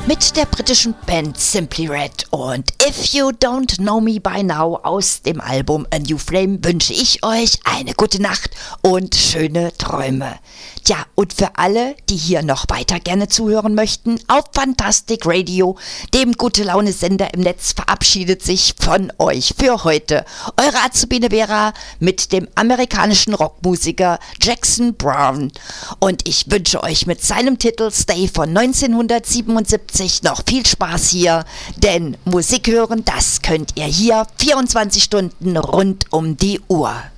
mit der britischen Band Simply Red und If You Don't Know Me By Now aus dem Album A New Flame wünsche ich euch eine gute Nacht und schöne Träume. Tja, und für alle, die hier noch weiter gerne zuhören möchten, auf Fantastic Radio, dem Gute-Laune-Sender im Netz, verabschiedet sich von euch für heute eure Azubine Vera mit dem amerikanischen Rockmusiker Jackson Browne. Und ich wünsche euch mit seinem Titel Stay von 1977 noch viel Spaß hier, denn Musik hören, das könnt ihr hier 24 Stunden rund um die Uhr.